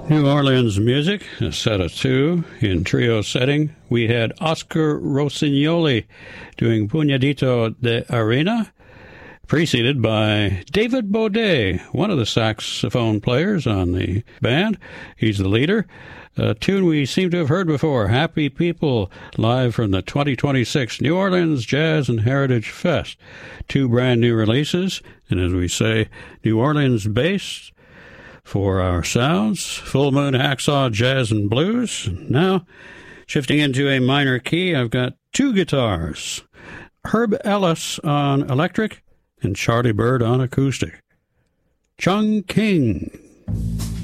New Orleans music, a set of two in trio setting. We had Oscar Rossignoli doing Puñadito de Arena, preceded by David Baudet, one of the saxophone players on the band. He's the leader. A tune we seem to have heard before, Happy People, live from the 2026 New Orleans Jazz and Heritage Fest. Two brand new releases, and as we say, New Orleans-based for our sounds. Full Moon Hacksaw Jazz and Blues. Now, shifting into a minor key, I've got two guitars. Herb Ellis on electric and Charlie Byrd on acoustic. Chung King.